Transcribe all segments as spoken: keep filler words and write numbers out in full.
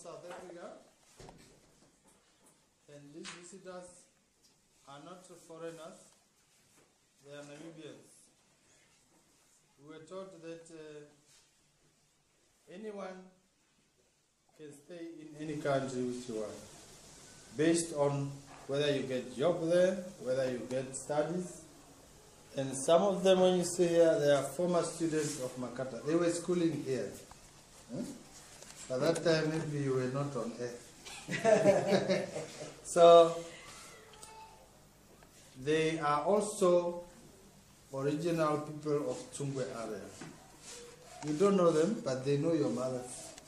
South Africa, and these visitors are not foreigners, they are Namibians. We were told that uh, anyone can stay in any country which you want, based on whether you get job there, whether you get studies. And some of them, when you see here, they are former students of Makata. They were schooling here. Hmm? By that time, maybe you were not on air. So, they are also original people of Chungwe area. You don't know them, but they know your mother.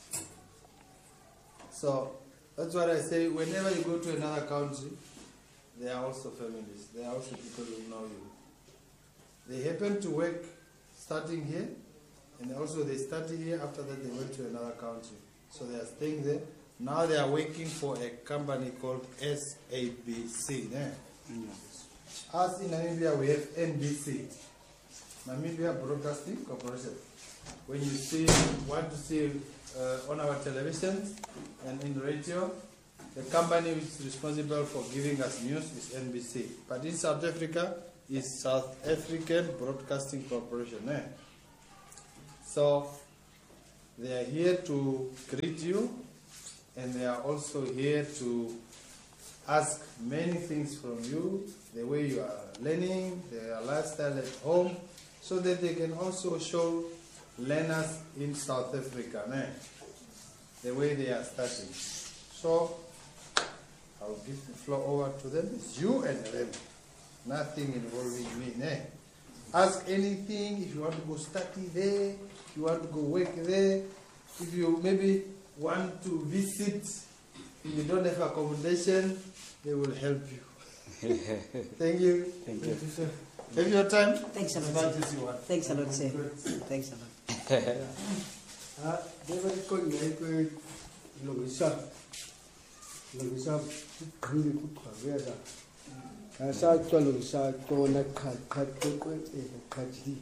So, that's what I say, whenever you go to another country, they are also families. They are also people who know you. They happen to work starting here, and also they started here, after that they went to another country. So they are staying there. Now they are working for a company called S A B C. Yeah? Mm-hmm. As in Namibia, we have N B C, Namibia Broadcasting Corporation. When you see, want to see uh, on our television and in radio, the company which is responsible for giving us news is N B C. But in South Africa, is South African Broadcasting Corporation. Eh? So they are here to greet you, and they are also here to ask many things from you, the way you are learning, their lifestyle at home, so that they can also show learners in South Africa eh? the way they are studying. So I'll give the floor over to them. It's you and them. Nothing involving me. Eh? Ask anything. If you want to go study there, if you want to go work there, if you maybe want to visit, if you don't have accommodation, they will help you. Thank you. Thank you. Have your time? Thanks a lot. As much as you want. Thanks a lot, sir. Thanks a lot. David going to Longisa. Longisa, really good career. I saw twelve saw Tona Kat Kat Kajdi.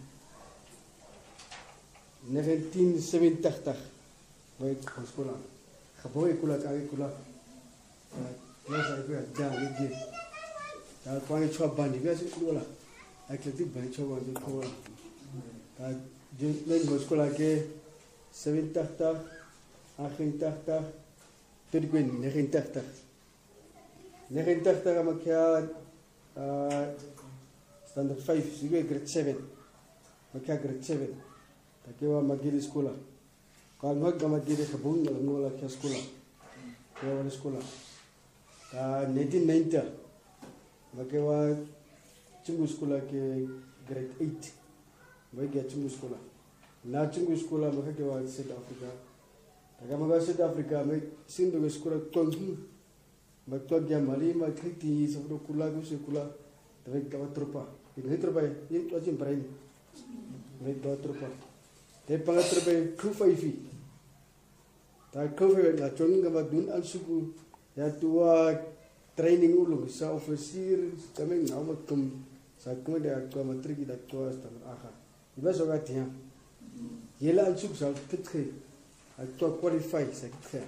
nineteen seventy by Hoskola. Haboy Kula Karikula. Yes, I got down with you. I find a chop bandy. Yes, Kula. I can think by chop on the Kola. I didn't learn Hoskola gay seven tachta, Achin tachta, Pedguin, Nechin tachta. Nechin tachta Ramakia. Uh, standard five, so you grade seven. Maka grade seven. Takewa magili skola. Kalau mag magili kabung dalam nola kia skola. Kia wala skola. Ta nineteen ninety. Makawa chungu skola ke grade eight. Maka chungu skola. Na chungu skola maka kewa South Africa. Takamaga South Africa mak sindu skola tongi. Maktua dia mali mak kriti sebelum kula gusi kula tapi kawat tropa ini tropa ini tu aja berai ini kawat tropa tapi pangat tropa kufa ifi tak kufa la chong kawat dun ansuku ya tua training ulung sa officer kami nama kum sa kum dia tua matri kita tua standar akha iba soga tiang yela ansuk sa kitke tua qualify sa kitke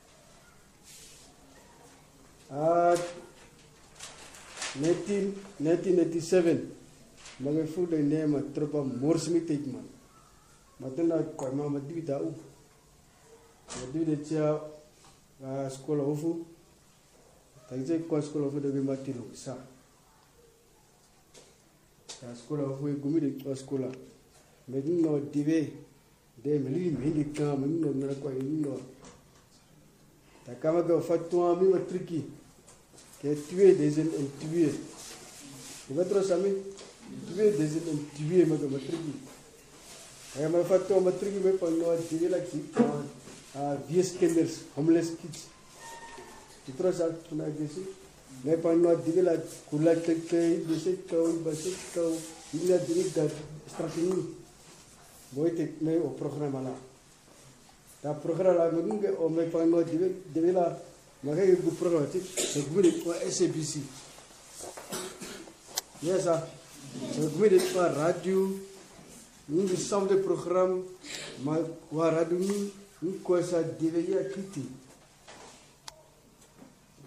Uh, nineteen eighty-seven, mga food ay nema tropa morsmi tikman. Matala kwa mama dibita u. Dibita chia sekolah ufu. Tangje kwa sekolah ufu dogi mati lo sa. Sekolah ufu gumi de kwa sekolah. Medin no dibe de meli mendi kam no na kwa no. Takama ka fatwa mi matriki. Que tuer des hommes et tuer. Et votre ami, tuer des hommes et tuer ma matriki. Et ma fatwa matriki me pas no tuer la qui ah vieux kinders, homeless kids. Et trop ça tu n'as dit mais pas no tuer la kula teke dese kau base kau il a dit que stratégie. Boy te me au programme là. Ta programme là me o me pas no tuer de la Maka ibu program itu, segera itu S A B C. Ya sah, segera itu radio, ini sound program, ma radio ini, ini kuasa D V D kiti,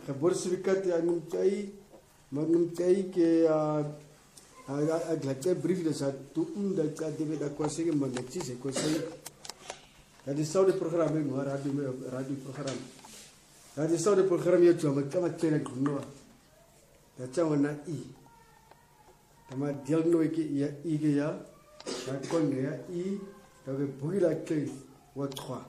Geboorte certificaat ya numtai, maar numtai ke aglakai brief da sa tu unda ka debe da kwase ke mandachi se kwase. Jadi saudi program ini radio radio program. Jadi saudi program ya cuma kama kena kunoa. Dacha wana i. Tama dial no ke ya i ke ya, ya kon ya i, da ke bugila ke wa trois.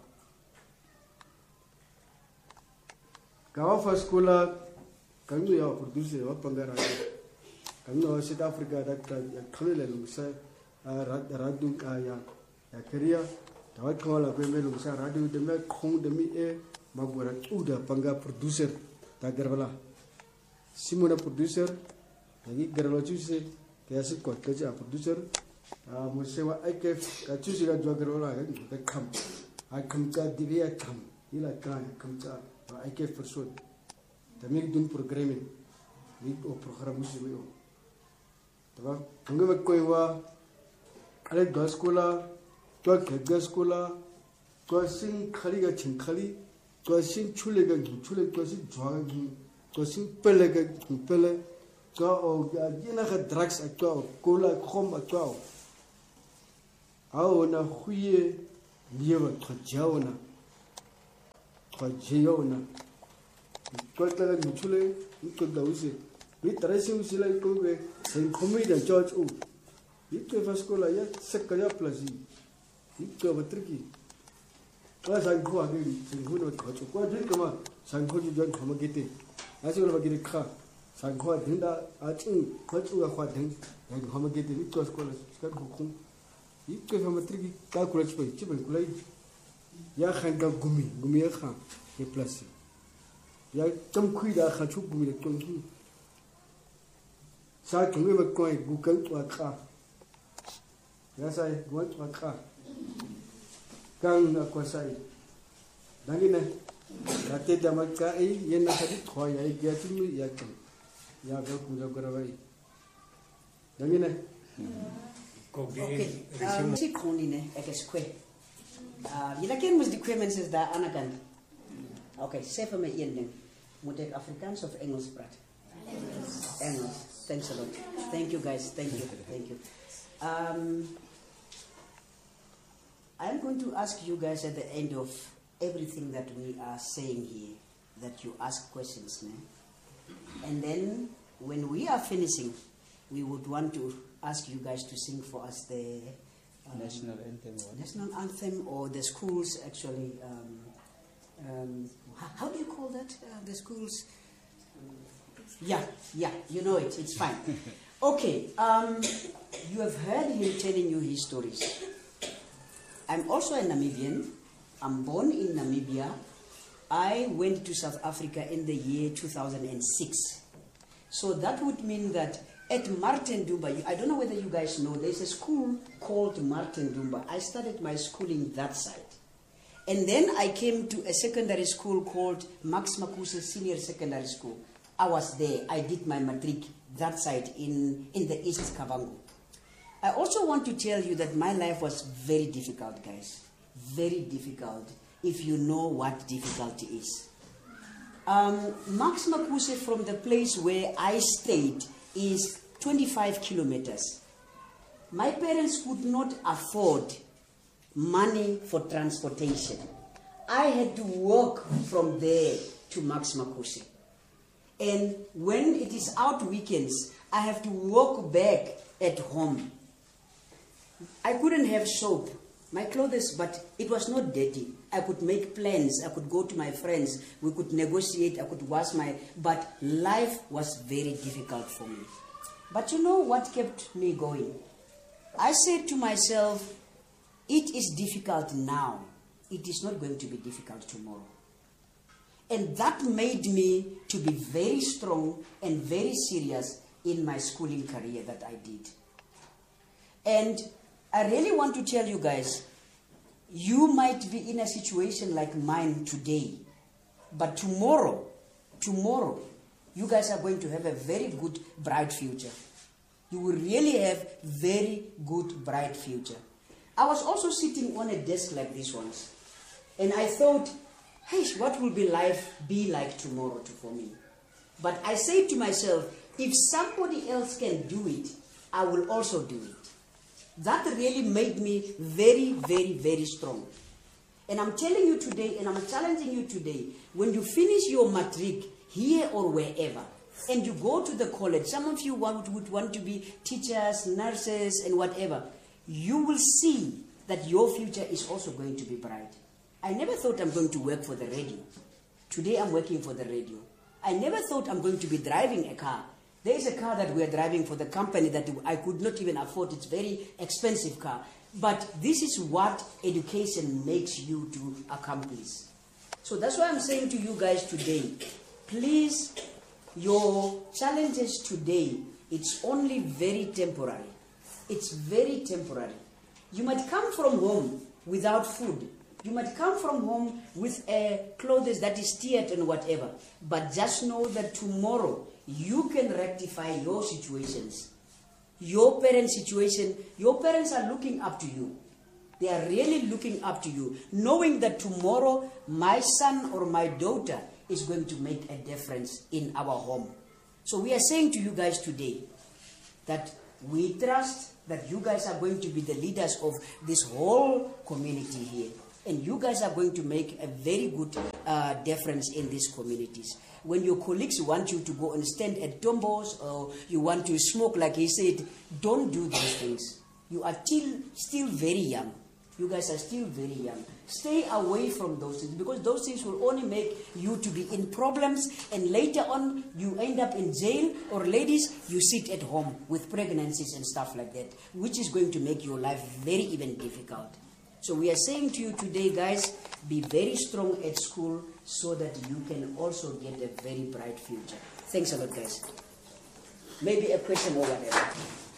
Kawa fa skola kanu ya producer wa pangara kanu South Africa da ka khamele lu sa radio ka ya ya Korea da ka wala ko me lu sa radio de me khong de mi e magura uda panga producer da garbala simona producer lagi garlo chuse ke asit ko ke ja producer a mo se wa ai ke ka chuse ga jo garla ga kham a kham ka dibiya kham ila ka kham ka I K F persoon. Dan ik doen programming. Niet op programma's mee. Terwijl, toen we kwamen, alle gaskola, toen ik gaskola, toen sing khali ga ching khali, toen sing chule ga chule, toen sing jwa ga, toen sing pele ga pele, toen o jena ga drugs atwa, cola khom atwa. Ao na goeie lewe gejou na. Khajiyona kwatala mchule ikodawuse bitarese usila ikobe sen komida George u ikwe faskola ya sekaya plazi ikwe batriki kwa sanko age senko no khachu kwa din kama sanko ji jan khama gete asigol bagire kha sanko dinda achu khachu ga kwa din ya khama gete ikwe faskola ska khum ikwe batriki ka kulach pai chibai kulai ya khanga gumi gumi ya kha ke place ya tam khui da kha chu gumi le tong ki sa gumi ma koi gu kan twa kha ya sai gu twa kha kan na ko sai dangi ne da te da ma ka ai yen na kha di thwa ya ai ga tu ya cham ya ga ku ja kara bai dangi ne ko ge um si khoni ne ek is kwe Uh, jy ken mos die twee mense daar aan die kant. Okay, sê vir my een ding. Moet ek Afrikaans of Engels praat? Engels. Engels. Thanks a lot. Thank you guys. Thank you. Thank you. Um, I'm going to ask you guys at the end of everything that we are saying here, that you ask questions, man. And then when we are finishing, we would want to ask you guys to sing for us the Um, national anthem. What? National anthem, or the schools actually. Um, um, how, how do you call that? Uh, the schools. Yeah, yeah, you know it. It's fine. Okay. Um, you have heard him telling you his stories. I'm also a Namibian. I'm born in Namibia. I went to South Africa in the year two thousand six. So that would mean that at Martin Dumba, I don't know whether you guys know, there's a school called Martin Dumba. I started my schooling that side. And then I came to a secondary school called Max Makuse Senior Secondary School. I was there. I did my matric that side in, in the East Kavango. I also want to tell you that my life was very difficult, guys. Very difficult, if you know what difficulty is. Um, Max Makuse, from the place where I stayed, is twenty-five kilometers. My parents could not afford money for transportation. I had to walk from there to Max Makuse. And when it is out weekends, I have to walk back at home. I couldn't have soap, my clothes, but it was not dirty. I could make plans, I could go to my friends, we could negotiate, I could wash my, but life was very difficult for me. But you know what kept me going? I said to myself, it is difficult now. It is not going to be difficult tomorrow. And that made me to be very strong and very serious in my schooling career that I did. And I really want to tell you guys, you might be in a situation like mine today, but tomorrow, tomorrow, you guys are going to have a very good, bright future. You will really have very good, bright future. I was also sitting on a desk like this once, and I thought, hey, what will be life be like tomorrow to, for me? But I say to myself, if somebody else can do it, I will also do it. That really made me very, very, very strong. And I'm telling you today, and I'm challenging you today, when you finish your matric here or wherever, and you go to the college, some of you want, would want to be teachers, nurses, and whatever, you will see that your future is also going to be bright. I never thought I'm going to work for the radio. Today I'm working for the radio. I never thought I'm going to be driving a car. There is a car that we are driving for the company that I could not even afford. It's a very expensive car. But this is what education makes you to accomplish. So that's why I'm saying to you guys today, please, your challenges today, it's only very temporary. It's very temporary. You might come from home without food. You might come from home with uh, clothes that is teared and whatever. But just know that tomorrow you can rectify your situations. Your parents' situation, your parents are looking up to you. They are really looking up to you, knowing that tomorrow my son or my daughter is going to make a difference in our home. So we are saying to you guys today that we trust that you guys are going to be the leaders of this whole community here. And you guys are going to make a very good uh, difference in these communities. When your colleagues want you to go and stand at tombos or you want to smoke, like he said, don't do those things. You are still, still very young. You guys are still very young. Stay away from those things, because those things will only make you to be in problems, and later on you end up in jail, or ladies, you sit at home with pregnancies and stuff like that, which is going to make your life very even difficult. So we are saying to you today, guys, be very strong at school so that you can also get a very bright future. Thanks a lot, guys. Maybe a question or whatever.